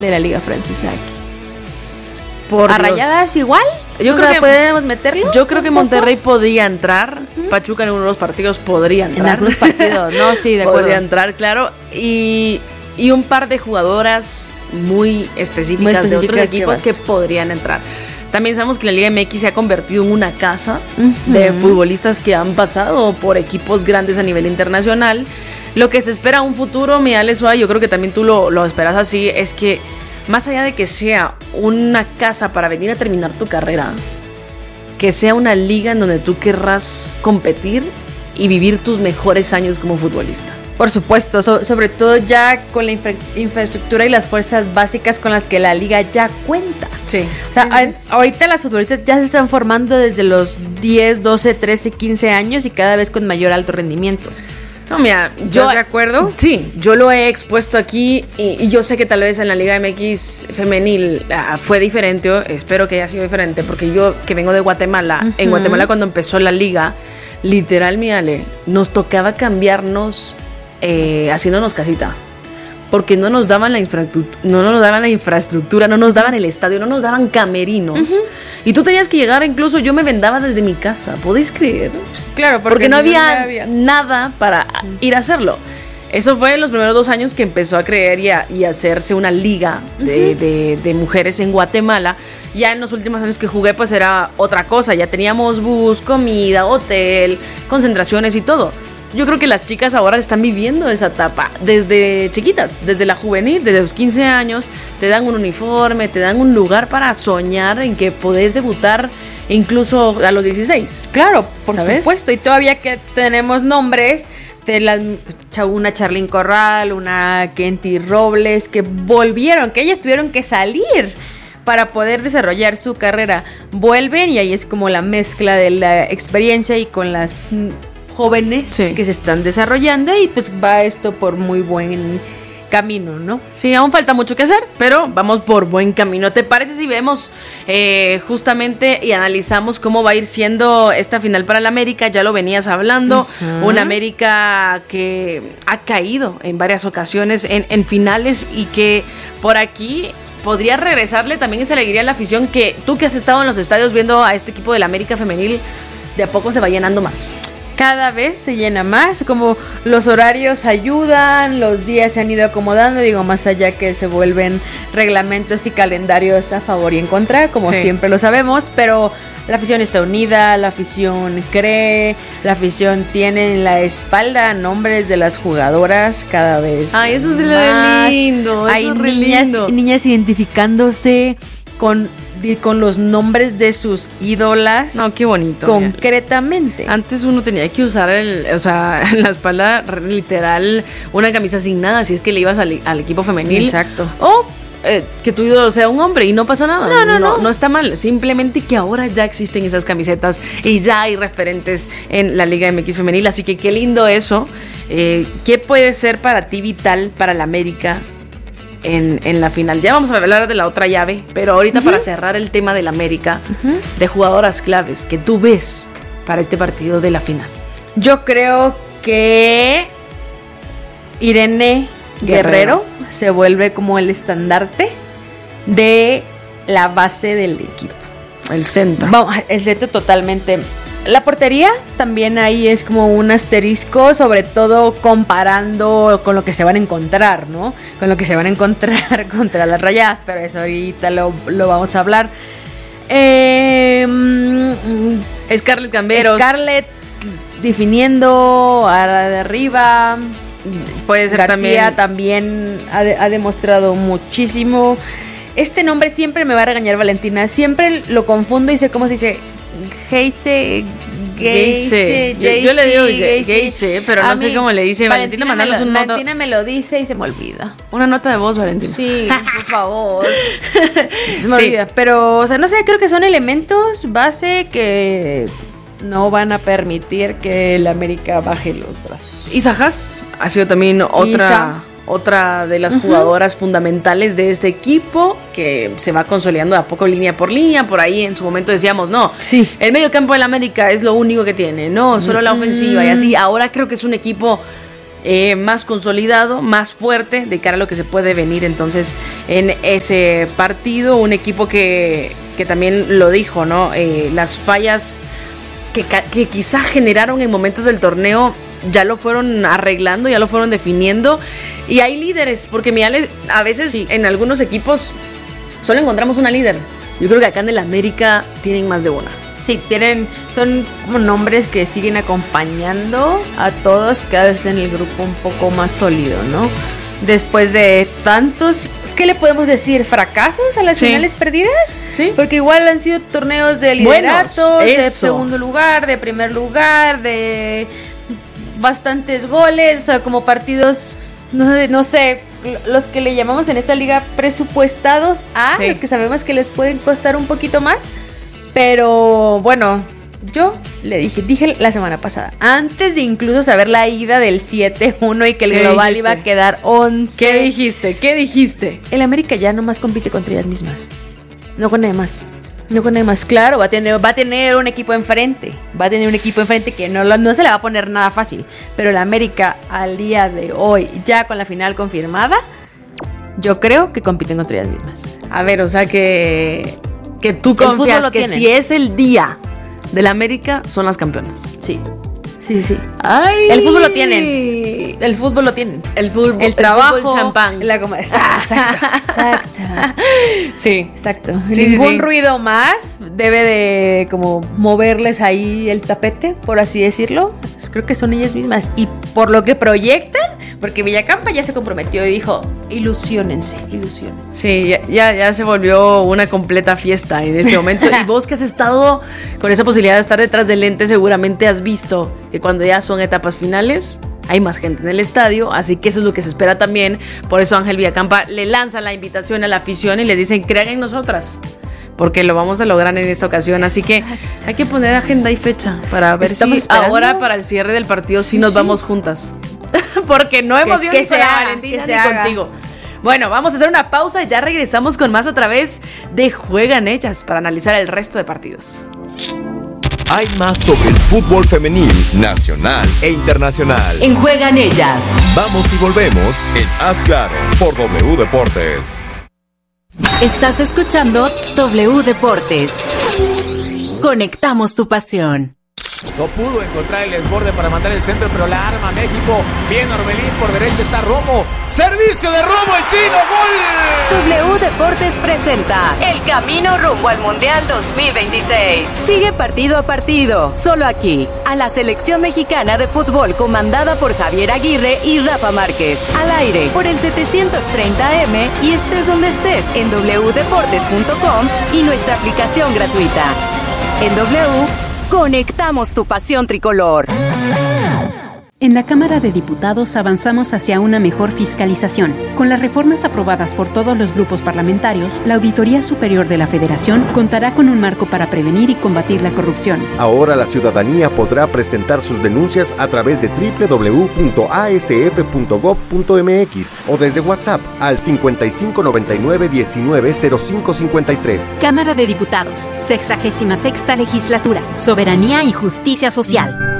de la Liga Francesa aquí. Por ¿A Dios. Rayadas igual? Yo creo que podemos meterlo. Yo creo que Monterrey podía entrar. Pachuca en uno de los partidos podría entrar. En algunos partidos, no, sí, de acuerdo. Podría entrar, claro. Y un par de jugadoras muy específicas de otros equipos que podrían entrar. También sabemos que la Liga MX se ha convertido en una casa de futbolistas que han pasado por equipos grandes a nivel internacional. Lo que se espera a un futuro, mi Ale Suárez, yo creo que también tú lo esperas así, es que más allá de que sea una casa para venir a terminar tu carrera, que sea una liga en donde tú querrás competir y vivir tus mejores años como futbolista. Por supuesto, sobre todo ya con la infraestructura y las fuerzas básicas con las que la liga ya cuenta. Sí. O sea, ahorita las futbolistas ya se están formando desde los 10, 12, 13, 15 años y cada vez con mayor alto rendimiento. No, mira, ¿Estás de acuerdo? Sí, yo lo he expuesto aquí y yo sé que tal vez en la Liga MX femenil fue diferente, espero que haya sido diferente, porque yo que vengo de Guatemala, en Guatemala cuando empezó la liga, literal, mi Ale, nos tocaba cambiarnos haciéndonos casita, porque no nos daban la infraestructura, no nos daban el estadio, no nos daban camerinos. Y tú tenías que llegar, incluso yo me vendaba desde mi casa, ¿podéis creer? Claro, porque no había nada para ir a hacerlo. Eso fue en los primeros 2 años que empezó a creer y a hacerse una liga de mujeres en Guatemala. Ya en los últimos años que jugué, pues era otra cosa. Ya teníamos bus, comida, hotel, concentraciones y todo. Yo creo que las chicas ahora están viviendo esa etapa desde chiquitas, desde la juvenil, desde los 15 años, te dan un uniforme, te dan un lugar para soñar en que podés debutar incluso a los 16. Claro, por supuesto, y todavía que tenemos nombres de una Charlyn Corral, una Kenty Robles, que volvieron, que ellas tuvieron que salir para poder desarrollar su carrera. Vuelven y ahí es como la mezcla de la experiencia y con las jóvenes que se están desarrollando y pues va esto por muy buen camino, ¿no? Sí, aún falta mucho que hacer, pero vamos por buen camino. ¿Te parece si vemos justamente y analizamos cómo va a ir siendo esta final para el América? Ya lo venías hablando, un América que ha caído en varias ocasiones en finales y que por aquí podría regresarle también esa alegría a la afición, que tú que has estado en los estadios viendo a este equipo del América femenil, de a poco se va llenando más. Cada vez se llena más, como los horarios ayudan, los días se han ido acomodando, digo, más allá que se vuelven reglamentos y calendarios a favor y en contra, como siempre lo sabemos, pero la afición está unida, la afición cree, la afición tiene en la espalda nombres de las jugadoras cada vez. Ay, eso es re lindo, hay eso niñas identificándose con los nombres de sus ídolas. No, qué bonito. Concretamente. Mira. Antes uno tenía que usar en la espalda literal una camisa asignada si es que le ibas al equipo femenil. Exacto. O que tu ídolo sea un hombre y no pasa nada. No está mal. Simplemente que ahora ya existen esas camisetas y ya hay referentes en la Liga MX femenil. Así que qué lindo eso. ¿Qué puede ser para ti vital para la América en la final? Ya vamos a hablar de la otra llave, pero ahorita para cerrar el tema del América, de jugadoras claves que tú ves para este partido de la final. Yo creo que Irene Guerrero se vuelve como el estandarte de la base del equipo. El centro. Vamos, el centro totalmente. La portería también ahí es como un asterisco, sobre todo comparando con lo que se van a encontrar, ¿no? Con lo que se van a encontrar contra las Rayadas, pero eso ahorita lo vamos a hablar. Scarlett Camberos. Scarlett definiendo a la de arriba. Puede ser García también ha demostrado muchísimo. Este nombre siempre me va a regañar Valentina. Siempre lo confundo y sé cómo se dice. Geise. Yo le digo Geise, pero no sé cómo le dice. Valentina, mandanos un nota. Valentina me lo dice y se me olvida. Una nota de voz, Valentina. Sí, por favor. Se me olvida. Pero, o sea, no sé, creo que son elementos base que no van a permitir que el América baje los brazos. Isa Haas ha sido también otra de las jugadoras fundamentales de este equipo que se va consolidando de a poco línea por línea. Por ahí en su momento decíamos, no, el medio campo del América es lo único que tiene, no, solo la ofensiva y así. Ahora creo que es un equipo más consolidado, más fuerte de cara a lo que se puede venir entonces en ese partido. Un equipo que también lo dijo, ¿no? Las fallas que quizás generaron en momentos del torneo ya lo fueron arreglando, ya lo fueron definiendo. Y hay líderes, porque mira, a veces en algunos equipos solo encontramos una líder. Yo creo que acá en el América tienen más de una. Sí, son como nombres que siguen acompañando a todos, cada vez en el grupo un poco más sólido, ¿no? Después de tantos, ¿qué le podemos decir? ¿Fracasos a las finales perdidas? Sí. Porque igual han sido torneos de liderato, de segundo lugar, de primer lugar, de bastantes goles, o sea, como partidos, no sé, los que le llamamos en esta liga presupuestados los que sabemos que les pueden costar un poquito más. Pero bueno, yo dije la semana pasada, antes de incluso saber la ida del 7-1 y que el global iba a quedar 11. ¿Qué dijiste? El América ya nomás compite contra ellas mismas. No con nadie más. Claro, va a tener un equipo enfrente. Que no se le va a poner nada fácil. Pero el América al día de hoy, ya con la final confirmada, yo creo que compiten contra ellas mismas. A ver, o sea que tú confías que si es el día del América, son las campeonas. Sí. Ay. El fútbol lo tienen. El trabajo, el champán. Exacto. Sí. Exacto. Ningún ruido más debe de como moverles ahí el tapete, por así decirlo. Creo que son ellas mismas. Y por lo que proyectan, porque Villacampa ya se comprometió y dijo, ilusiónense. Sí, ya se volvió una completa fiesta en ese momento. Y vos que has estado con esa posibilidad de estar detrás del lente, seguramente has visto que cuando ya son etapas finales hay más gente en el estadio, así que eso es lo que se espera también. Por eso Ángel Villacampa le lanza la invitación a la afición y le dicen, crean en nosotras, porque lo vamos a lograr en esta ocasión. Así que hay que poner agenda y fecha para ver si ahora para el cierre del partido sí nos vamos juntas. Porque no hemos ido ni con la Valentina ni contigo. Bueno, vamos a hacer una pausa y ya regresamos con más a través de Juegan Ellas para analizar el resto de partidos. Hay más sobre el fútbol femenil, nacional e internacional. En Juegan Ellas. Vamos y volvemos en Haz Claro por W Deportes. Estás escuchando W Deportes. Conectamos tu pasión. No pudo encontrar el desborde para mandar el centro, pero la arma México. Bien Orbelín, por derecha está Romo. Servicio de Romo, el chino, ¡gol! W Deportes presenta el camino rumbo al Mundial 2026. Sigue partido a partido, solo aquí, a la selección mexicana de fútbol comandada por Javier Aguirre y Rafa Márquez. Al aire, por el 730M y estés donde estés en wdeportes.com y nuestra aplicación gratuita. En W, conectamos tu pasión tricolor. En la Cámara de Diputados avanzamos hacia una mejor fiscalización. Con las reformas aprobadas por todos los grupos parlamentarios, la Auditoría Superior de la Federación contará con un marco para prevenir y combatir la corrupción. Ahora la ciudadanía podrá presentar sus denuncias a través de www.asf.gov.mx o desde WhatsApp al 5599-190553. Cámara de Diputados, 66ª Legislatura, Soberanía y Justicia Social.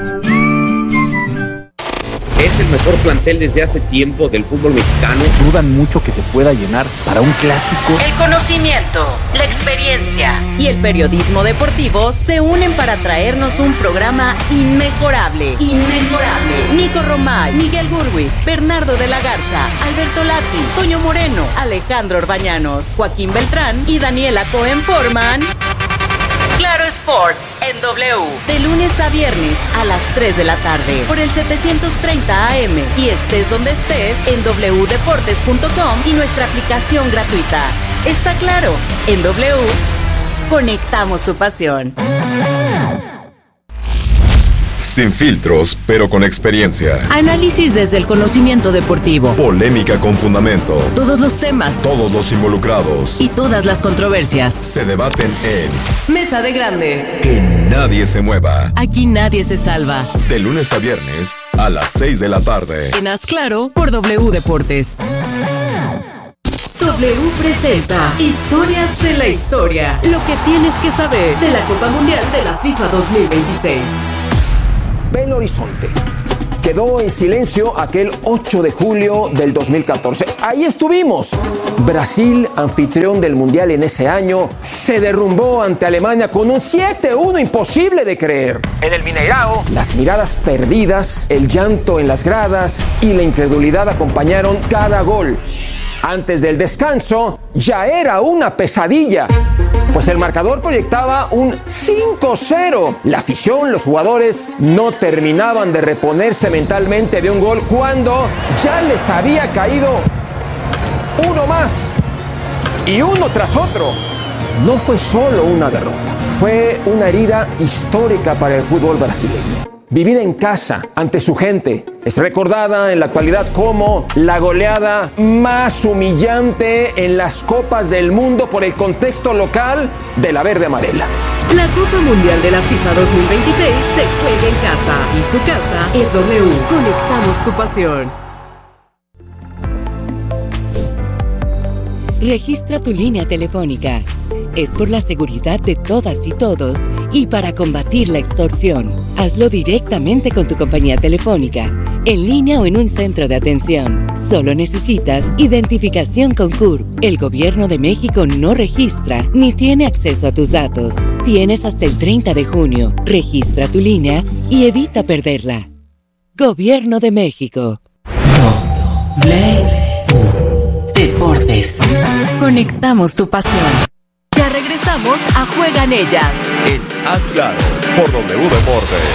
Es el mejor plantel desde hace tiempo del fútbol mexicano. Dudan mucho que se pueda llenar para un clásico. El conocimiento, la experiencia y el periodismo deportivo se unen para traernos un programa inmejorable. Nico Romay, Miguel Gurwitz, Bernardo de la Garza, Alberto Lati, Toño Moreno, Alejandro Orbañanos, Joaquín Beltrán y Daniela Cohen forman Claro Sports en W, de lunes a viernes a las 3 de la tarde, por el 730 AM y estés donde estés en wdeportes.com y nuestra aplicación gratuita. Está claro, en W, conectamos tu pasión. Sin filtros, pero con experiencia. Análisis desde el conocimiento deportivo. Polémica con fundamento. Todos los temas. Todos los involucrados. Y todas las controversias. Se debaten en Mesa de Grandes. Que nadie se mueva. Aquí nadie se salva. De lunes a viernes a las 6 de la tarde. En Haz Claro por W Deportes. W presenta Historias de la Historia. Lo que tienes que saber de la Copa Mundial de la FIFA 2026. Ve el horizonte. quedó en silencio aquel 8 de julio del 2014. Ahí estuvimos. Brasil, anfitrión del Mundial en ese año, se derrumbó ante Alemania con un 7-1 imposible de creer. En el Mineirao, las miradas perdidas, el llanto en las gradas y la incredulidad acompañaron cada gol. Antes del descanso, ya era una pesadilla, pues el marcador proyectaba un 5-0. La afición, los jugadores, no terminaban de reponerse mentalmente de un gol cuando ya les había caído uno más y uno tras otro. No fue solo una derrota, fue una herida histórica para el fútbol brasileño. Vivida en casa, ante su gente, es recordada en la actualidad como la goleada más humillante en las Copas del Mundo por el contexto local de la verde amarela. La Copa Mundial de la FIFA 2026 se juega en casa y su casa es W. Conectamos tu pasión. Registra tu línea telefónica. Es por la seguridad de todas y todos y para combatir la extorsión. Hazlo directamente con tu compañía telefónica, en línea o en un centro de atención. Solo necesitas identificación con CURP. El Gobierno de México no registra ni tiene acceso a tus datos. Tienes hasta el 30 de junio. Registra tu línea y evita perderla. Gobierno de México. Deportes. Conectamos tu pasión. Ya regresamos a Juegan Ellas. En Haz Claro, por W Deportes.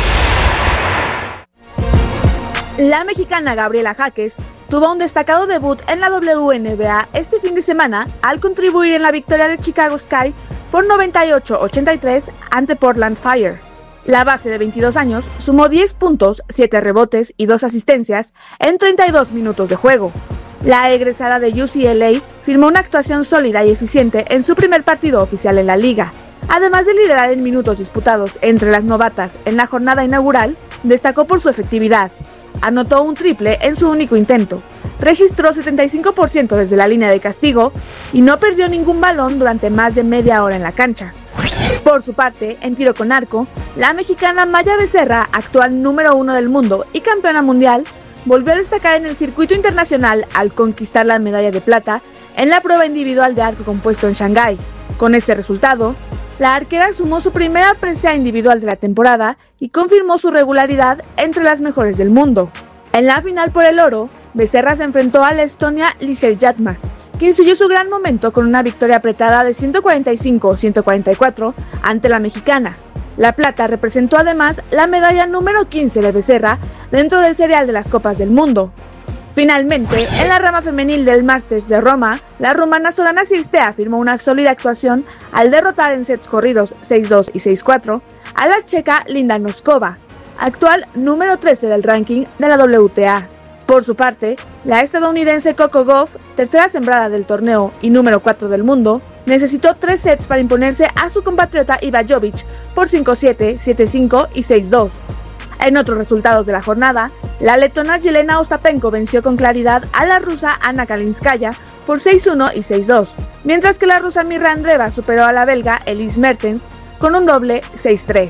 La mexicana Gabriela Jaques tuvo un destacado debut en la WNBA este fin de semana al contribuir en la victoria de Chicago Sky por 98-83 ante Portland Fire. La base de 22 años sumó 10 puntos, 7 rebotes y 2 asistencias en 32 minutos de juego. La egresada de UCLA firmó una actuación sólida y eficiente en su primer partido oficial en la liga. Además de liderar en minutos disputados entre las novatas en la jornada inaugural, destacó por su efectividad. Anotó un triple en su único intento, registró 75% desde la línea de castigo y no perdió ningún balón durante más de media hora en la cancha. Por su parte, en tiro con arco, la mexicana Maya Becerra, actual número 1 del mundo y campeona mundial, volvió a destacar en el circuito internacional al conquistar la medalla de plata en la prueba individual de arco compuesto en Shanghái. Con este resultado, la arquera sumó su primera presea individual de la temporada y confirmó su regularidad entre las mejores del mundo. En la final por el oro, Becerra se enfrentó a la estonia Liesel Jatma, quien siguió su gran momento con una victoria apretada de 145-144 ante la mexicana. La plata representó además la medalla número 15 de Becerra dentro del serial de las Copas del Mundo. Finalmente, en la rama femenil del Masters de Roma, la rumana Sorana Cirstea firmó una sólida actuación al derrotar en sets corridos 6-2 y 6-4 a la checa Linda Noskova, actual número 13 del ranking de la WTA. Por su parte, la estadounidense Coco Gauff, tercera sembrada del torneo y número 4 del mundo, necesitó 3 sets para imponerse a su compatriota Iva Jovic por 5-7, 7-5 y 6-2. En otros resultados de la jornada, la letona Jelena Ostapenko venció con claridad a la rusa Anna Kalinskaya por 6-1 y 6-2, mientras que la rusa Mirra Andreeva superó a la belga Elise Mertens con un doble 6-3.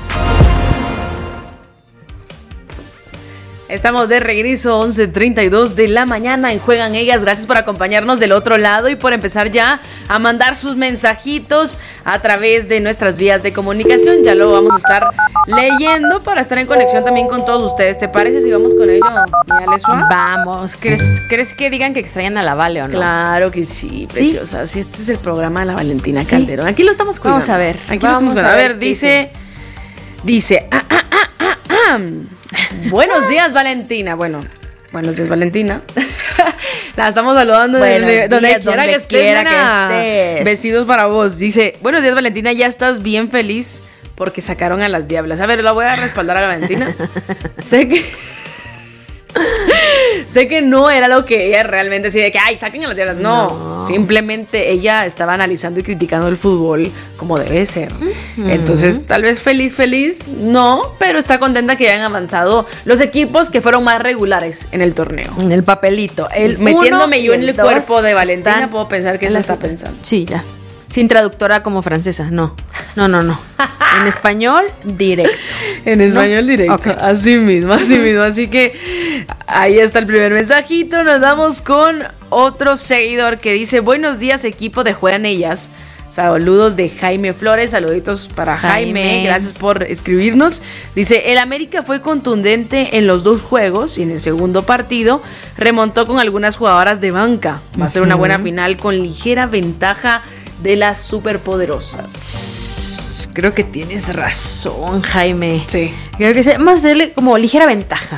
Estamos de regreso, 11:32 de la mañana en Juegan Ellas. Gracias por acompañarnos del otro lado y por empezar ya a mandar sus mensajitos a través de nuestras vías de comunicación. Ya lo vamos a estar leyendo para estar en conexión también con todos ustedes. ¿Te parece si vamos con ello, mi Alesua? Vamos. ¿Crees que digan que extrañan a la Vale o no? Claro que sí, preciosa. Sí, este es el programa de la Valentina Calderón. Aquí lo estamos cuidando. Vamos a ver. Aquí lo estamos cuidando. A ver, dice... Buenos días, Valentina. Bueno, buenos días, Valentina. La estamos saludando donde quiera que estés. Besitos para vos. Dice, buenos días, Valentina, ya estás bien feliz porque sacaron a las diablas. A ver, la voy a respaldar a la Valentina. Sé que no era lo que ella realmente decía, de que ay, saquen a las diablas. No, simplemente ella estaba analizando y criticando el fútbol como debe ser. Entonces, tal vez feliz, no, pero está contenta que hayan avanzado los equipos que fueron más regulares en el torneo. En el papelito. Metiéndome yo en el cuerpo de Valentina, puedo pensar que eso está pensando. Sí, ya. Sin traductora como francesa, no. En español, directo. En español directo, okay. Así mismo. Así que ahí está el primer mensajito. Nos damos con otro seguidor que dice: buenos días, equipo de Juegan Ellas. Saludos de Jaime Flores, saluditos para Jaime, gracias por escribirnos. Dice: el América fue contundente en los 2 juegos y en el segundo partido remontó con algunas jugadoras de banca. Va a ser una buena final con ligera ventaja de las superpoderosas. Creo que tienes razón, Jaime. Sí. Creo que vamos a hacerle como ligera ventaja,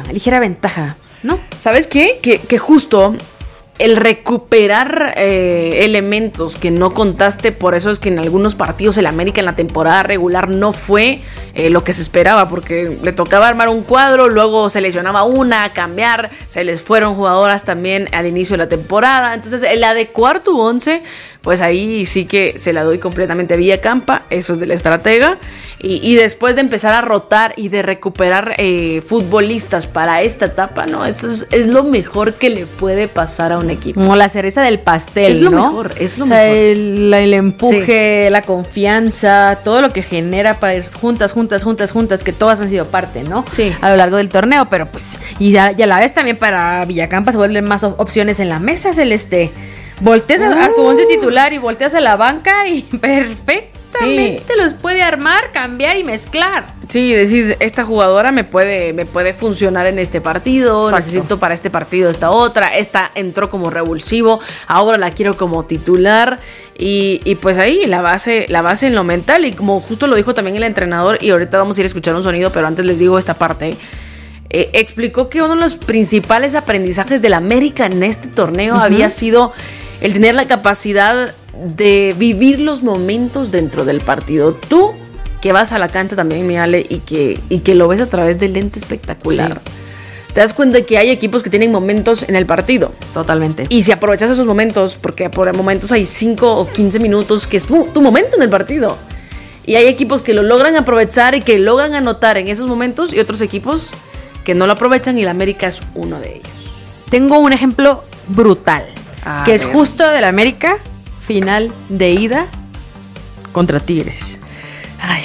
¿no? ¿Sabes qué? Que justo el recuperar elementos que no contaste, por eso es que en algunos partidos el América en la temporada regular no fue lo que se esperaba, porque le tocaba armar un cuadro, luego se lesionaba una, cambiar, se les fueron jugadoras también al inicio de la temporada. Entonces el adecuar tu 11, pues ahí sí que se la doy completamente a Villacampa, eso es de la estratega, y después de empezar a rotar y de recuperar futbolistas para esta etapa, no, eso es lo mejor que le puede pasar a un equipo. Como la cereza del pastel, es lo ¿no? mejor, es lo o sea, mejor. El empuje, sí, la confianza, todo lo que genera para ir juntas, que todas han sido parte, ¿no? Sí. A lo largo del torneo, pero pues, y a la vez también para Villacampa se vuelven más opciones en la mesa, Celeste. Volteas a su 11 titular y volteas a la banca y perfectamente los puede armar, cambiar y mezclar. Sí, decís, esta jugadora me puede funcionar en este partido. Exacto. Necesito para este partido esta otra, esta entró como revulsivo, ahora la quiero como titular. Y pues ahí la base en lo mental, y como justo lo dijo también el entrenador, y ahorita vamos a ir a escuchar un sonido, pero antes les digo esta parte. Explicó que uno de los principales aprendizajes del América en este torneo había sido el tener la capacidad de vivir los momentos dentro del partido. Tú, que vas a la cancha también, mi Ale, y que lo ves a través del lente espectacular, te das cuenta de que hay equipos que tienen momentos en el partido. Totalmente. Y si aprovechas esos momentos, porque por momentos hay 5 o 15 minutos que es tu momento en el partido. Y hay equipos que lo logran aprovechar y que logran anotar en esos momentos, y otros equipos que no lo aprovechan, y el América es uno de ellos. Tengo un ejemplo brutal, que es justo del América, final de ida contra Tigres. Ay.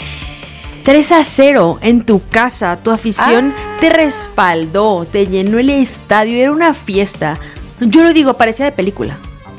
3-0 en tu casa, tu afición te respaldó, te llenó el estadio, era una fiesta. Yo lo digo, parecía de película.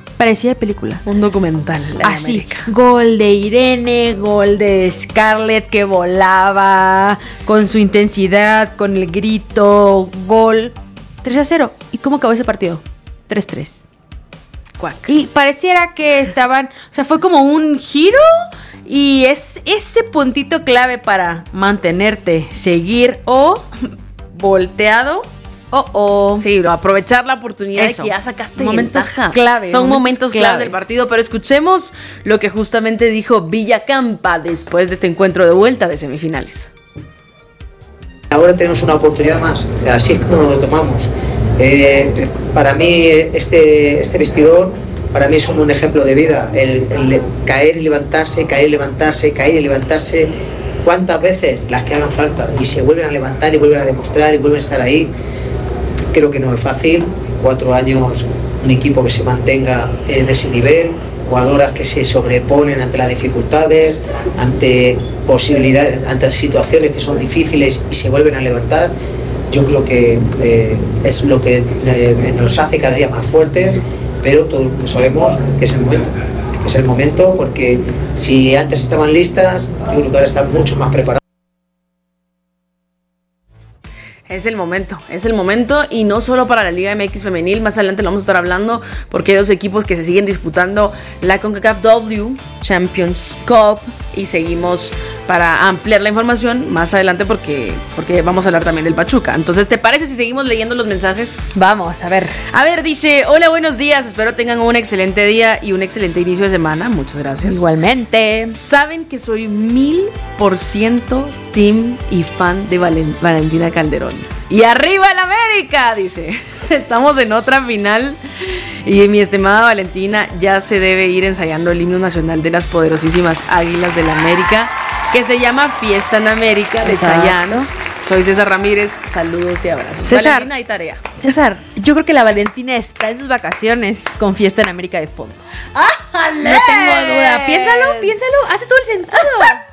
Un documental. Así, gol de Irene, gol de Scarlett que volaba, con su intensidad, con el grito, gol. 3-0. ¿Y cómo acabó ese partido? 3-3. Cuac. Y pareciera que estaban, o sea, fue como un giro, y es ese puntito clave para mantenerte, seguir o volteado. Sí, aprovechar la oportunidad de que ya sacaste momentos ventaja. Clave. Son momentos clave del partido, pero escuchemos lo que justamente dijo Villacampa después de este encuentro de vuelta de semifinales. Ahora tenemos una oportunidad más, así es como lo tomamos. Para mí este vestidor, para mí es un ejemplo de vida, el caer y levantarse, caer y levantarse, caer y levantarse, cuántas veces, las que hagan falta, y se vuelven a levantar y vuelven a demostrar y vuelven a estar ahí. Creo que no es fácil, 4 años, un equipo que se mantenga en ese nivel, jugadoras que se sobreponen ante las dificultades, ante posibilidades, ante situaciones que son difíciles y se vuelven a levantar. Yo creo que es lo que nos hace cada día más fuertes, pero todos sabemos que es el momento. Es el momento, porque si antes estaban listas, yo creo que ahora están mucho más preparadas. Es el momento, y no solo para la Liga MX femenil, más adelante lo vamos a estar hablando, porque hay 2 equipos que se siguen disputando la CONCACAF W Champions Cup, y seguimos para ampliar la información más adelante porque vamos a hablar también del Pachuca. Entonces, ¿te parece si seguimos leyendo los mensajes? Vamos, a ver, dice: hola, buenos días, espero tengan un excelente día y un excelente inicio de semana. Muchas gracias. Igualmente. Saben que soy 1000% team y fan de Valentina Calderón. ¡Y arriba el América!, dice. Estamos en otra final y mi estimada Valentina ya se debe ir ensayando el himno nacional de las poderosísimas Águilas del América, que se llama Fiesta en América, de Chayanne. Soy César Ramírez, saludos y abrazos. César, Valentina y tarea. César, yo creo que la Valentina está en sus vacaciones con Fiesta en América de fondo. ¡Ájale! No tengo duda. Piénsalo, hace todo el sentido.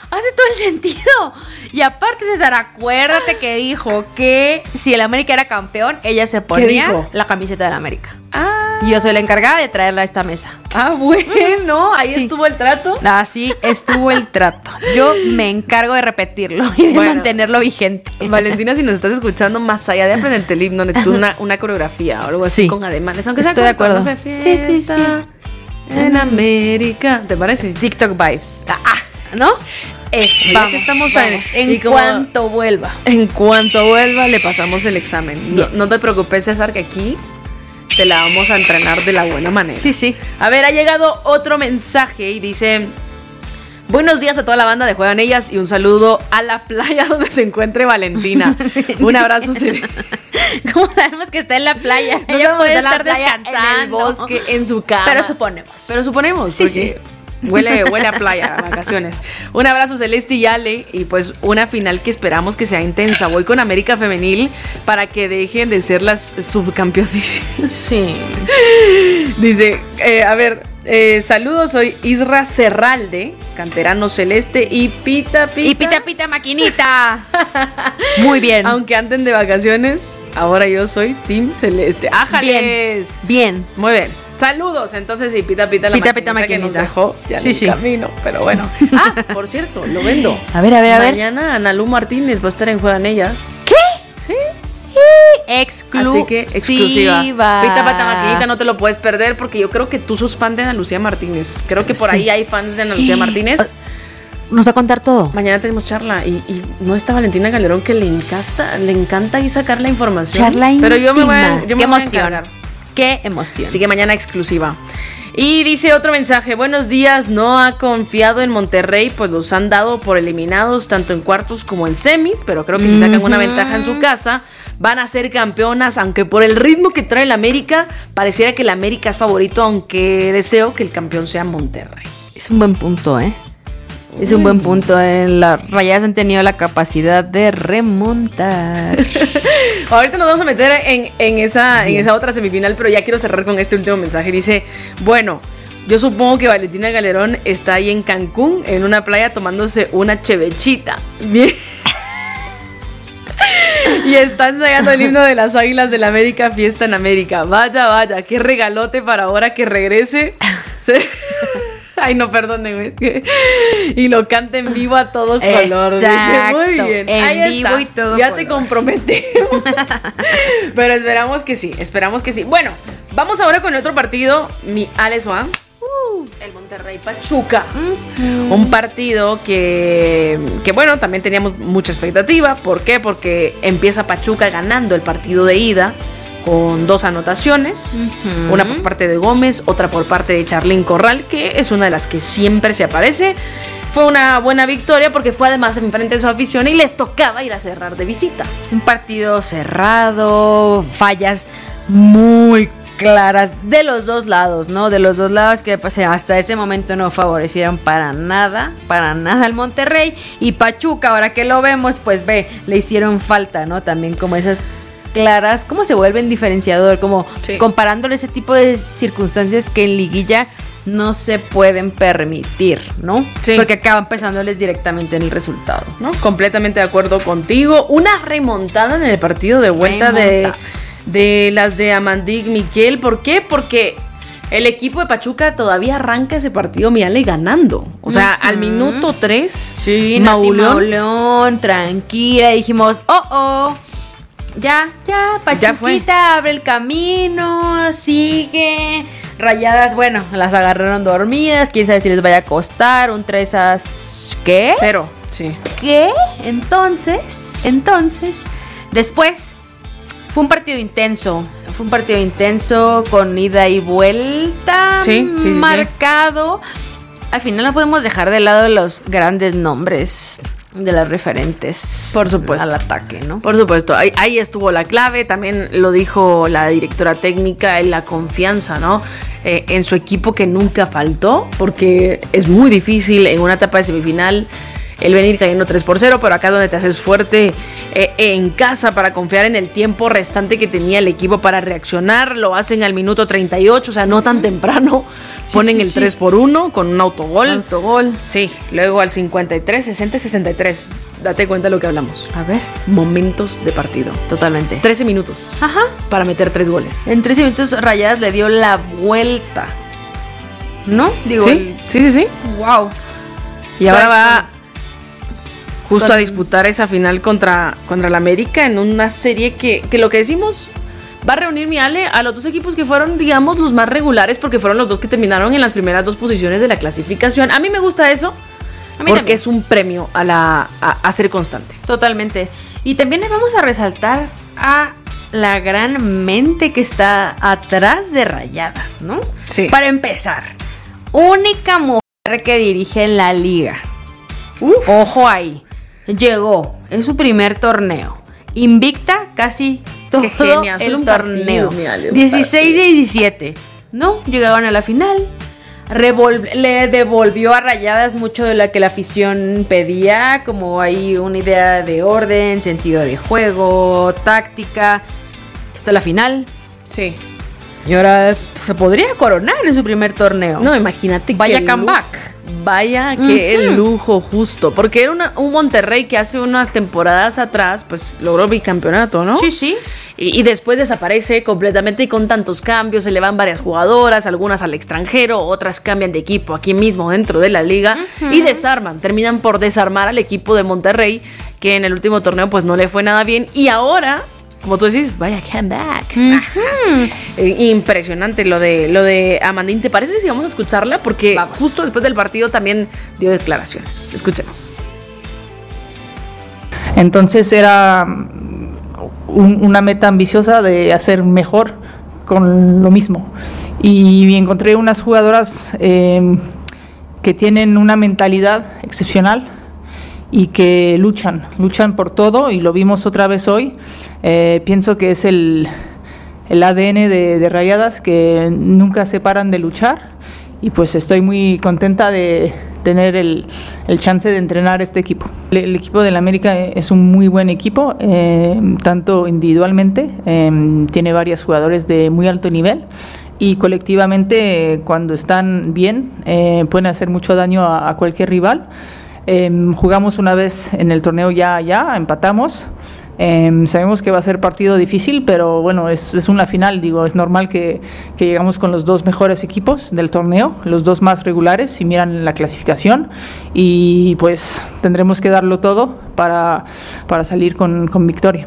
Hace todo el sentido. Y aparte, César, acuérdate que dijo que si el América era campeón, ella se ponía la camiseta del América. Y yo soy la encargada de traerla a esta mesa. Bueno, ahí estuvo el trato. Así estuvo el trato. Yo me encargo de repetirlo y de mantenerlo vigente. Valentina, si nos estás escuchando, más allá de aprenderte el himno, necesito una coreografía o algo así con ademanes. Aunque estoy de acuerdo. Sí. En América. ¿Te parece? TikTok vibes. ¿No? Eso. Vamos, estamos en cuanto vuelva. En cuanto vuelva, le pasamos el examen. No te preocupes, César, que aquí te la vamos a entrenar de la buena manera. Sí. A ver, ha llegado otro mensaje y dice: buenos días a toda la banda de Juegan Ellas y un saludo a la playa donde se encuentre Valentina. Un abrazo. ¿Cómo sabemos que está en la playa? Ella puede estar descansando en el bosque, en su cama. Pero suponemos. Sí. Huele a playa, a vacaciones. Un abrazo, Celeste y Ale. Y pues una final que esperamos que sea intensa. Voy con América Femenil para que dejen de ser las subcampeonas. Sí. Dice, saludos, soy Isra Serralde, canterano celeste y pita maquinita. Muy bien. Aunque anden de vacaciones, ahora yo soy Team Celeste. ¡Ájales! Bien. Muy bien. Saludos, entonces, y pita maquinita que nos dejó ya en el camino, pero bueno. Por cierto, lo vendo. A ver. Mañana Analú Martínez va a estar en Juegan Ellas. ¿Qué? Sí. Exclusiva. Así que exclusiva. Pita maquinita, no te lo puedes perder porque yo creo que tú sos fan de Ana Lucía Martínez. Creo que por ahí hay fans de Ana Lucía Martínez. Nos va a contar todo. Mañana tenemos charla y no está Valentina Calderón que le encanta ahí sacar la información. Charla íntima. Pero yo me voy a encargar. Qué emoción. Así que mañana exclusiva. Y dice otro mensaje: buenos días, no ha confiado en Monterrey, pues los han dado por eliminados tanto en cuartos como en semis, pero creo que si sacan una ventaja en su casa, van a ser campeonas, aunque por el ritmo que trae el América, pareciera que el América es favorito, aunque deseo que el campeón sea Monterrey. Es un buen punto, Es un buen punto. Las Rayadas han tenido la capacidad de remontar. Ahorita nos vamos a meter en esa otra semifinal, pero ya quiero cerrar con este último mensaje. Dice: bueno, yo supongo que Valentina Calderón está ahí en Cancún, en una playa, tomándose una chevechita. Bien. Y está ensayando el himno de las Águilas del América, Fiesta en América. Vaya, qué regalote para ahora que regrese. Ay, no, perdónenme. Y lo canta en vivo a todo color. Exacto. Dice, muy bien. En ahí vivo está. Y todo ya color. Te comprometemos. Pero esperamos que sí. Bueno, vamos ahora con otro partido. Mi Alex Juan. El Monterrey Pachuca. Un partido que bueno, también teníamos mucha expectativa. ¿Por qué? Porque empieza Pachuca ganando el partido de ida con 2 anotaciones, una por parte de Gómez, otra por parte de Charlín Corral, que es una de las que siempre se aparece. Fue una buena victoria porque fue además enfrente de su afición y les tocaba ir a cerrar de visita. Un partido cerrado, fallas muy claras de los dos lados, ¿no? De los dos lados que pues, hasta ese momento no favorecieron para nada al Monterrey. Y Pachuca, ahora que lo vemos, pues le hicieron falta, ¿no? También como esas claras, cómo se vuelven diferenciador, como comparándole ese tipo de circunstancias que en liguilla no se pueden permitir, ¿no? Sí. Porque acaban pesándoles directamente en el resultado, ¿no? Completamente de acuerdo contigo. Una remontada en el partido de vuelta de las de Amandic Miquel. ¿Por qué? Porque el equipo de Pachuca todavía arranca ese partido, mírale, ganando. O sea, al minuto 3. Sí, Mauleón, tranquila. Dijimos, Ya, Pachuquita abre el camino, sigue. Rayadas, bueno, las agarraron dormidas. Quién sabe si les vaya a costar un 3-0. Sí. ¿Qué? Entonces, después fue un partido intenso. Con ida y vuelta. Sí. Marcado. Al final no podemos dejar de lado los grandes nombres de las referentes, por supuesto, al ataque, ¿no? Por supuesto, ahí estuvo la clave. También lo dijo la directora técnica, en la confianza, ¿no? En su equipo, que nunca faltó, porque es muy difícil en una etapa de semifinal el venir cayendo 3-0, pero acá es donde te haces fuerte en casa para confiar en el tiempo restante que tenía el equipo para reaccionar. Lo hacen al minuto 38, o sea, no tan temprano. Ponen el 3-1 con un autogol. Sí, luego al 53, 60, 63. Date cuenta de lo que hablamos. A ver. Momentos de partido. Totalmente. 13 minutos. Ajá. Para meter 3 goles. En 13 minutos Rayadas le dio la vuelta. ¿No? Digo, sí. Wow. Y ahora va justo a disputar esa final contra el América en una serie que lo que decimos... Va a reunir, mi Ale, a los dos equipos que fueron, digamos, los más regulares, porque fueron los dos que terminaron en las primeras 2 posiciones de la clasificación. A mí me gusta eso, porque también es un premio a ser constante. Totalmente. Y también le vamos a resaltar a la gran mente que está atrás de Rayadas, ¿no? Sí. Para empezar, única mujer que dirige en la liga. Ojo ahí. Llegó en su primer torneo. Invicta casi todo el torneo. 16-17. ¿No? Llegaron a la final. Le devolvió a Rayadas mucho de lo que la afición pedía, como hay una idea de orden, sentido de juego, táctica. Está la final. Sí. Y ahora se podría coronar en su primer torneo. No, imagínate. Vaya comeback. Vaya que el lujo justo. Porque era un Monterrey que hace unas temporadas atrás, pues logró bicampeonato, ¿no? Sí. Y después desaparece completamente y con tantos cambios, se le van varias jugadoras, algunas al extranjero, otras cambian de equipo aquí mismo dentro de la liga y terminan por desarmar al equipo de Monterrey, que en el último torneo pues no le fue nada bien y ahora, como tú decís, vaya comeback. Impresionante lo de Amandín. ¿Te parece si vamos a escucharla? Porque justo después del partido también dio declaraciones. Escuchemos. Entonces era una meta ambiciosa de hacer mejor con lo mismo. Y encontré unas jugadoras que tienen una mentalidad excepcional y que luchan por todo, y lo vimos otra vez hoy. Pienso que es el ADN de Rayadas, que nunca se paran de luchar, y pues estoy muy contenta de tener el chance de entrenar este equipo. El equipo del América es un muy buen equipo, tanto individualmente, tiene varios jugadores de muy alto nivel, y colectivamente cuando están bien pueden hacer mucho daño a cualquier rival. Jugamos una vez en el torneo ya empatamos. Sabemos que va a ser partido difícil, pero bueno, es una final, digo, es normal que llegamos con los 2 mejores equipos del torneo, los 2 más regulares, si miran la clasificación, y pues tendremos que darlo todo para salir con victoria.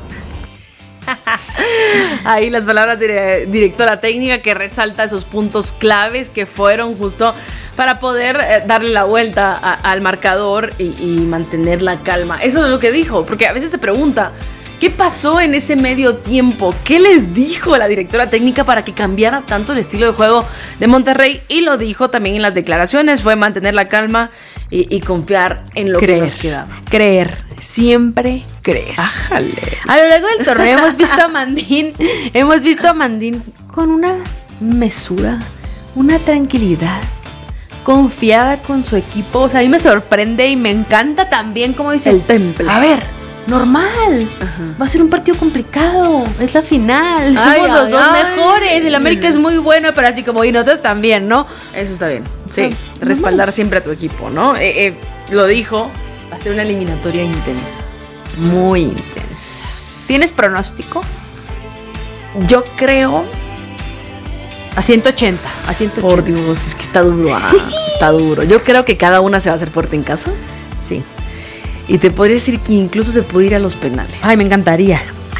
Ahí las palabras de directora técnica, que resalta esos puntos claves que fueron justo para poder darle la vuelta al marcador y mantener la calma. Eso es lo que dijo, porque a veces se pregunta, ¿qué pasó en ese medio tiempo? ¿Qué les dijo la directora técnica para que cambiara tanto el estilo de juego de Monterrey? Y lo dijo también en las declaraciones, fue mantener la calma y confiar en lo que nos quedaba. Creer. Siempre creer. Ájale. A lo largo del torneo hemos visto a Mandín con una mesura, una tranquilidad, confiada con su equipo. O sea, a mí me sorprende y me encanta también como dice el temple. A ver, normal. Va a ser un partido complicado. Es la final. Somos los dos mejores. El América es muy bueno, pero así como y nosotros también, ¿no? Eso está bien. Sí, respaldar siempre a tu equipo, ¿no? Lo dijo. Va a ser una eliminatoria intensa. Muy intensa. ¿Tienes pronóstico? Yo creo a 180. Por Dios, es que está duro. Está duro. Yo creo que cada una se va a hacer fuerte en casa. Sí. Y te podría decir que incluso se puede ir a los penales. Ay, me encantaría.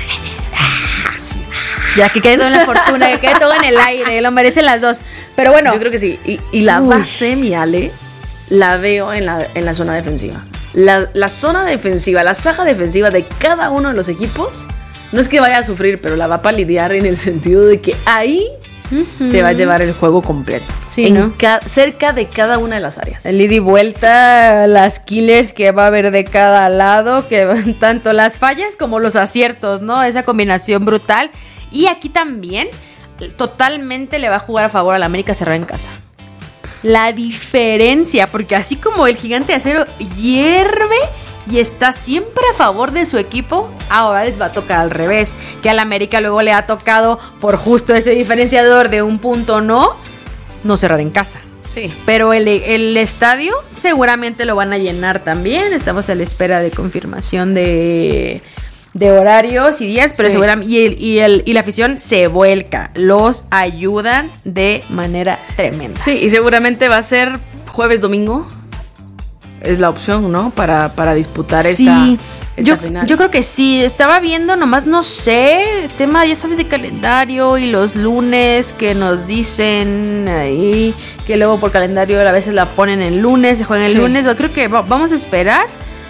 Ya que quede todo en la fortuna, que quede todo en el aire. Lo merecen las dos. Pero bueno. Yo creo que sí. Y la base, mi Ale, la veo en la zona defensiva. La zona defensiva, la saga defensiva de cada uno de los equipos, no es que vaya a sufrir, pero la va a lidiar en el sentido de que ahí se va a llevar el juego completo. Sí, ¿no? Cerca de cada una de las áreas. El ida y vuelta, las killers que va a haber de cada lado, que tanto las fallas como los aciertos, ¿no? Esa combinación brutal. Y aquí también, totalmente le va a jugar a favor a la América cerrar en casa. la diferencia, porque así como el Gigante de Acero hierve y está siempre a favor de su equipo, ahora les va a tocar al revés, que al América luego le ha tocado por justo ese diferenciador de un punto no cerrar en casa. Sí. Pero el estadio seguramente lo van a llenar también. Estamos a la espera de confirmación de horarios y días, pero seguramente y la afición se vuelca, los ayudan de manera tremenda. Sí, y seguramente va a ser jueves, domingo. Es la opción, ¿no? Para disputar esta final. Yo creo que sí. Estaba viendo, nomás no sé, tema, ya sabes, de calendario y los lunes que nos dicen ahí, que luego por calendario a veces la ponen el lunes, se juega el lunes. Yo creo que vamos a esperar.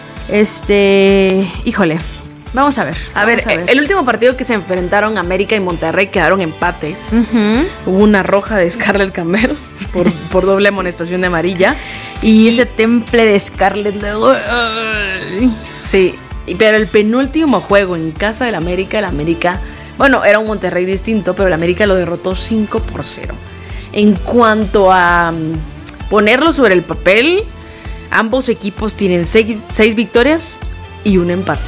Híjole. Vamos a ver. A ver, el último partido que se enfrentaron América y Monterrey quedaron empates. Hubo una roja de Scarlett Camberos por doble amonestación de amarilla. Sí, y ese temple de Scarlett luego. Sí, pero el penúltimo juego en casa del América, bueno, era un Monterrey distinto, pero el América lo derrotó 5-0. En cuanto a ponerlo sobre el papel, ambos equipos tienen 6 victorias y un empate.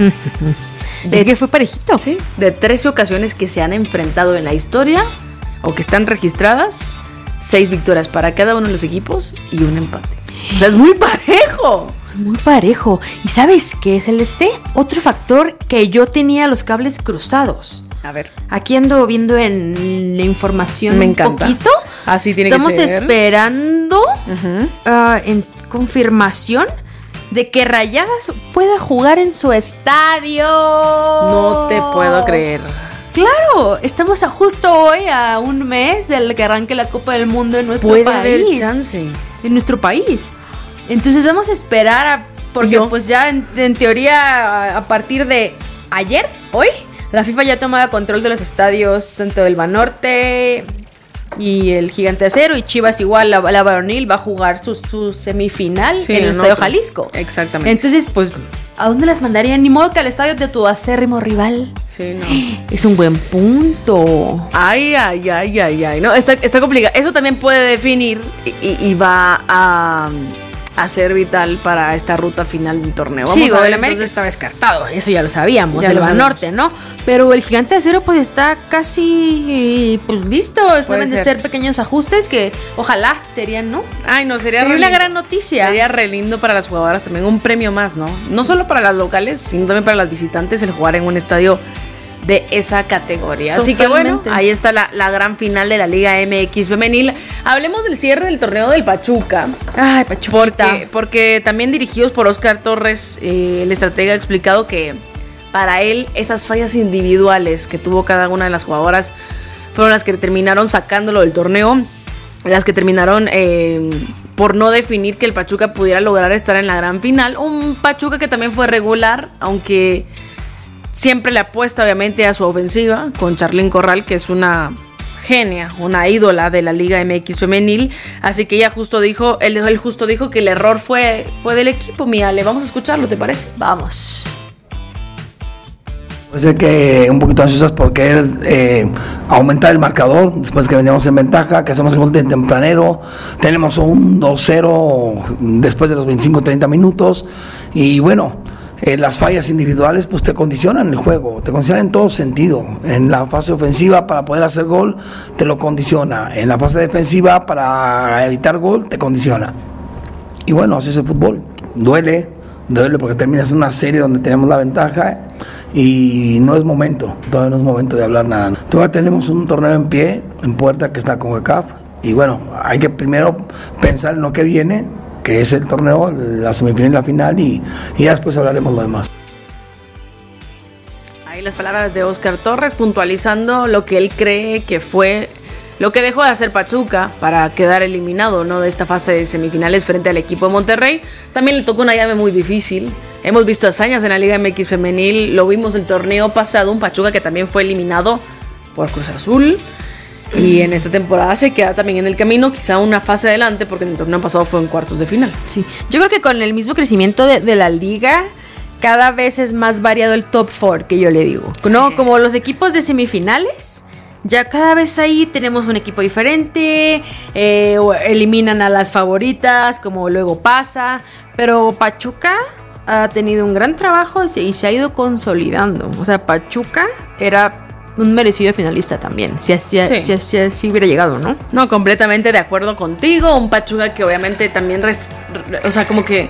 Es que fue parejito. Sí, de 13 ocasiones que se han enfrentado en la historia o que están registradas, 6 victorias para cada uno de los equipos y un empate. O sea, es muy parejo. Muy parejo. ¿Y sabes qué, Celeste? Otro factor que yo tenía los cables cruzados. A ver. Aquí ando viendo en la información me encanta. Un poquito. Así tiene que ser. Estamos esperando en confirmación de que Rayadas pueda jugar en su estadio. No te puedo creer. Claro, estamos justo hoy a un mes del que arranque la Copa del Mundo en nuestro país. Puede haber chance. En nuestro país. Entonces vamos a esperar porque pues ya en teoría a partir de ayer, hoy, la FIFA ya ha tomado control de los estadios, tanto del Banorte y el Gigante de Acero, y Chivas igual, la varonil va a jugar su semifinal en el Estadio Jalisco. Exactamente. Entonces, pues, ¿a dónde las mandarían? Ni modo que al estadio de tu acérrimo rival. Sí, no. Es un buen punto. Ay. No, está complicado. Eso también puede definir y va a ser vital para esta ruta final del torneo. Vamos a ver, el América está descartado, eso ya lo sabíamos, el Banorte, ¿no? Pero el Gigante de Acero pues está casi pues listo, deben de ser pequeños ajustes que ojalá serían, ¿no? Ay, no, sería una gran noticia. Sería re lindo para las jugadoras también, un premio más, ¿no? No solo para las locales, sino también para las visitantes el jugar en un estadio de esa categoría. Totalmente. Así que bueno, ahí está la gran final de la Liga MX femenil. Hablemos del cierre del torneo del Pachuca. Ay, Pachuquita. Porque también dirigidos por Oscar Torres, el estratega ha explicado que para él esas fallas individuales que tuvo cada una de las jugadoras fueron las que terminaron sacándolo del torneo, las que terminaron por no definir que el Pachuca pudiera lograr estar en la gran final. Un Pachuca que también fue regular, aunque siempre le apuesta obviamente a su ofensiva con Charlín Corral, que es una genia, una ídola de la Liga MX femenil. Así que ella justo dijo, él justo dijo que el error fue del equipo. Ale, vamos a escucharlo, ¿te parece? Vamos. Puede ser que un poquito ansiosas por querer aumentar el marcador después que veníamos en ventaja, que hacemos el gol de tempranero, tenemos un 2-0 después de los 25-30 minutos y bueno, las fallas individuales pues te condicionan el juego, te condicionan en todo sentido. En la fase ofensiva para poder hacer gol te lo condiciona, en la fase defensiva para evitar gol te condiciona. Y bueno, así es el fútbol, duele porque terminas una serie donde tenemos la ventaja y no es momento, todavía no es momento de hablar nada. Todavía tenemos un torneo en pie, en puerta, que está con CONCACAF y bueno, hay que primero pensar en lo que viene, que es el torneo, la semifinal y la final, y ya después hablaremos lo demás. Ahí las palabras de Oscar Torres puntualizando lo que él cree que fue lo que dejó de hacer Pachuca para quedar eliminado, ¿no?, de esta fase de semifinales frente al equipo de Monterrey. También le tocó una llave muy difícil. Hemos visto hazañas en la Liga MX femenil, lo vimos el torneo pasado, un Pachuca que también fue eliminado por Cruz Azul. Y en esta temporada se queda también en el camino, quizá una fase adelante, porque en el torneo pasado fue en cuartos de final. Sí, yo creo que con el mismo crecimiento de la liga, cada vez es más variado el top 4, que yo le digo, ¿no? Como los equipos de semifinales, ya cada vez ahí tenemos un equipo diferente, eliminan a las favoritas, como luego pasa, pero Pachuca ha tenido un gran trabajo y se ha ido consolidando. O sea, Pachuca era un merecido finalista también, si hubiera llegado, ¿no? No, completamente de acuerdo contigo. Un Pachuca que obviamente también, como que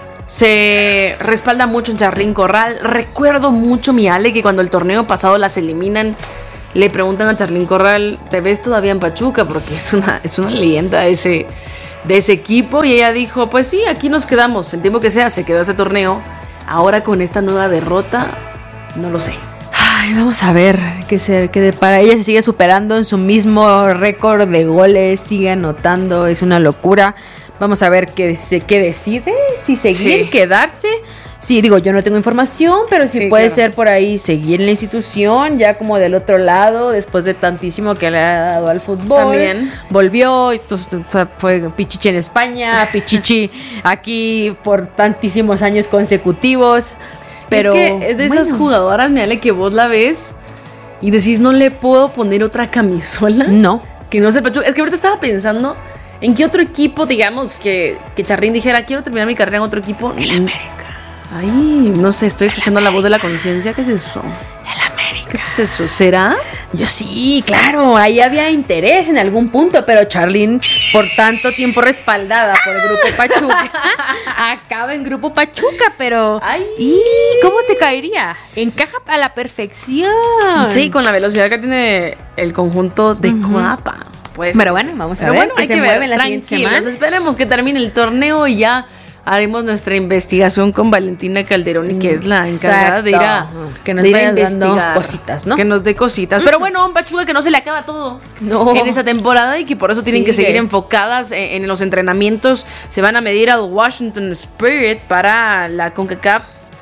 se respalda mucho en Charlín Corral. Recuerdo mucho, mi Ale, que cuando el torneo pasado las eliminan, le preguntan a Charlín Corral, ¿te ves todavía en Pachuca? Porque es una leyenda de ese equipo. Y ella dijo, pues sí, aquí nos quedamos, el tiempo que sea, se quedó ese torneo. Ahora con esta nueva derrota, no lo sé. Ay, vamos a ver qué depara. Ella se sigue superando en su mismo récord de goles, sigue anotando, es una locura. Vamos a ver qué decide, si seguir, quedarse. Sí, digo, yo no tengo información, pero sí puede ser por ahí seguir en la institución, ya como del otro lado, después de tantísimo que le ha dado al fútbol. También. Volvió, fue Pichichi en España, Pichichi aquí por tantísimos años consecutivos. Pero es que es de esas jugadoras, Miale, que vos la ves y decís, no le puedo poner otra camisola. No. Que no se Pachuca. Es que ahorita estaba pensando en qué otro equipo, digamos, que Charlín dijera, quiero terminar mi carrera en otro equipo. El América. Ay, no sé, estoy escuchando la voz de la conciencia. ¿Qué es eso? El América. ¿Qué es eso? ¿Será? Yo sí, claro, ahí había interés en algún punto, pero Charlín, por tanto tiempo respaldada por el Grupo Pachuca, acaba en Grupo Pachuca, pero... Ay. ¿Y cómo te caería? Encaja a la perfección. Sí, con la velocidad que tiene el conjunto de Coapa. Pues, pero bueno, vamos a ver que se mueve la siguiente semana. Esperemos que termine el torneo y ya haremos nuestra investigación con Valentina Calderoni, que es la encargada de ir a investigar cositas, ¿no? Que nos dé cositas. Pero bueno, un Pachuca que no se le acaba todo en esta temporada y que por eso tienen que seguir enfocadas en los entrenamientos. Se van a medir al Washington Spirit para la CONCACAF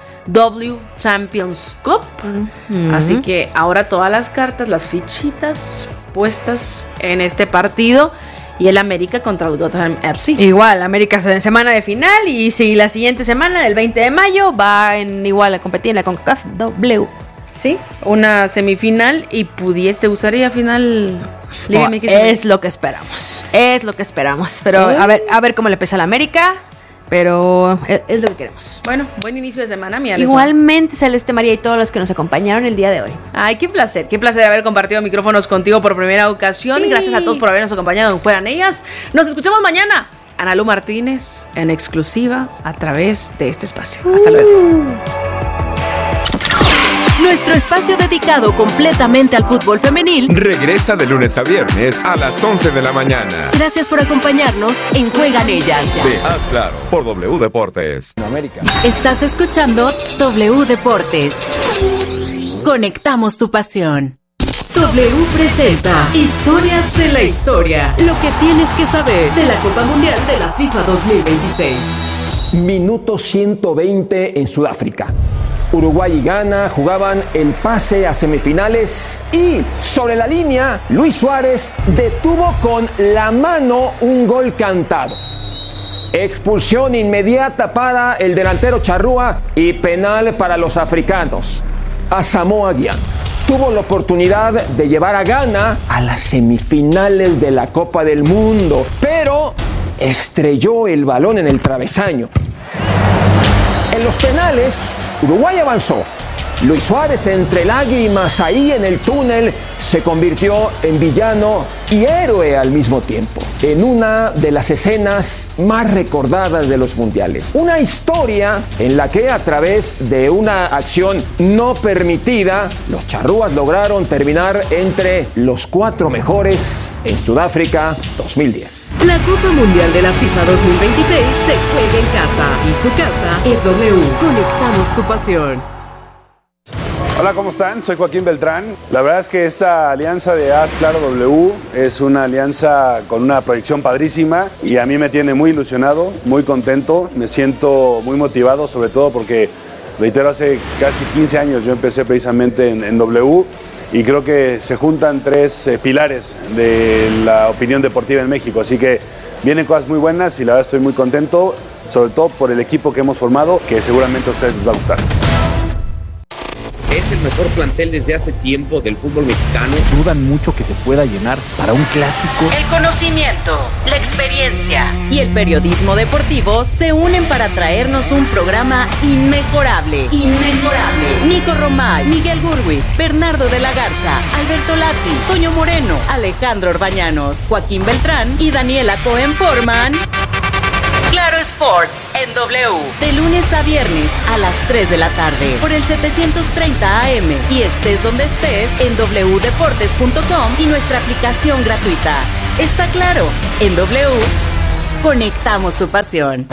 W Champions Cup. Así que ahora todas las cartas, las fichitas puestas en este partido. Y el América contra el Gotham FC. Igual, América en semana de final. Y si la siguiente semana, del 20 de mayo, va igual a competir en la CONCACAF W. Sí, una semifinal. Y pudieste usar ya final Liga MX. Es lo que esperamos. Pero a ver cómo le pesa a la América. Pero es lo que queremos. Bueno, buen inicio de semana, mi Alessandra. Igualmente, Celeste, María y todos los que nos acompañaron el día de hoy. Ay, qué placer haber compartido micrófonos contigo por primera ocasión. Sí. Gracias a todos por habernos acompañado en Juegan Ellas. Nos escuchamos mañana. Ana Lu Martínez en exclusiva a través de este espacio. Hasta luego. Nuestro espacio dedicado completamente al fútbol femenil regresa de lunes a viernes a las 11 de la mañana. Gracias por acompañarnos en Juegan Ellas. De Haz Claro, por W Deportes. Estás escuchando W Deportes. Conectamos tu pasión. W presenta Historias de la Historia. Lo que tienes que saber de la Copa Mundial de la FIFA 2026. Minuto 120 en Sudáfrica. Uruguay y Ghana jugaban el pase a semifinales y sobre la línea Luis Suárez detuvo con la mano un gol cantado. Expulsión inmediata para el delantero Charrúa y penal para los africanos. Asamoah Gyan tuvo la oportunidad de llevar a Ghana a las semifinales de la Copa del Mundo, pero estrelló el balón en el travesaño. En los penales, Uruguay avanzó. Luis Suárez, entre lágrimas ahí en el túnel, se convirtió en villano y héroe al mismo tiempo, en una de las escenas más recordadas de los mundiales. Una historia en la que a través de una acción no permitida, los charrúas lograron terminar entre los 4 mejores en Sudáfrica 2010. La Copa Mundial de la FIFA 2026 se juega en casa y su casa es W. Conectamos tu pasión. Hola, ¿cómo están? Soy Joaquín Beltrán. La verdad es que esta alianza de Haz Claro W es una alianza con una proyección padrísima y a mí me tiene muy ilusionado, muy contento, me siento muy motivado, sobre todo porque, reitero, hace casi 15 años yo empecé precisamente en W y creo que se juntan 3 pilares de la opinión deportiva en México, así que vienen cosas muy buenas y la verdad estoy muy contento, sobre todo por el equipo que hemos formado, que seguramente a ustedes les va a gustar. el mejor plantel desde hace tiempo del fútbol mexicano. Dudan mucho que se pueda llenar para un clásico. El conocimiento, la experiencia y el periodismo deportivo se unen para traernos un programa inmejorable. Inmejorable. Nico Romay, Miguel Gurwitz, Bernardo de la Garza, Alberto Lati, Toño Moreno, Alejandro Orbañanos, Joaquín Beltrán y Daniela Cohen forman Claro Sports en W, de lunes a viernes a las 3 de la tarde por el 730 AM y estés donde estés en wdeportes.com y nuestra aplicación gratuita. Está claro, en W conectamos su pasión.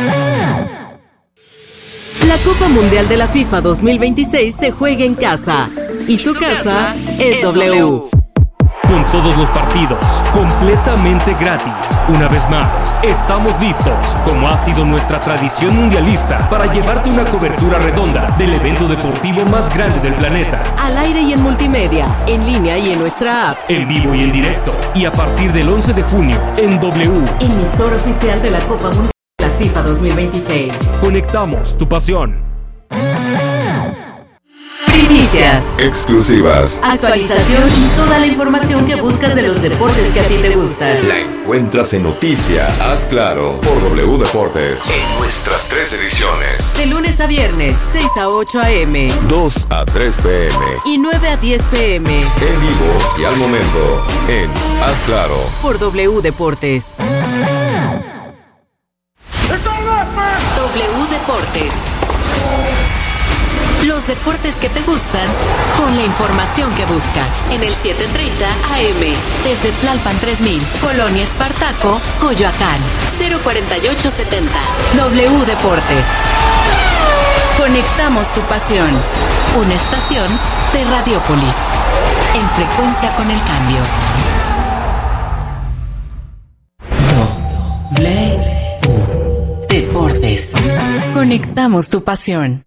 La Copa Mundial de la FIFA 2026 se juega en casa y su casa es W. Con todos los partidos, completamente gratis. Una vez más, estamos listos, como ha sido nuestra tradición mundialista, para llevarte una cobertura redonda del evento deportivo más grande del planeta. Al aire y en multimedia, en línea y en nuestra app. En vivo y en directo. Y a partir del 11 de junio, en W. Emisora oficial de la Copa Mundial de la FIFA 2026. Conectamos tu pasión. Primicias, exclusivas, actualización y toda la información que buscas de los deportes que a ti te gustan. La encuentras en Noticia, Haz Claro, por W Deportes. En nuestras 3 ediciones. De lunes a viernes, 6 a 8 a.m. 2 a 3 p.m. Y 9 a 10 p.m. En vivo y al momento, en Haz Claro. Por W Deportes. W Deportes. Los deportes que te gustan, con la información que buscas. En el 730 AM, desde Tlalpan 3000, Colonia Espartaco, Coyoacán, 04870. W Deportes. Conectamos tu pasión. Una estación de Radiópolis. En frecuencia con el cambio. W Deportes. Conectamos tu pasión.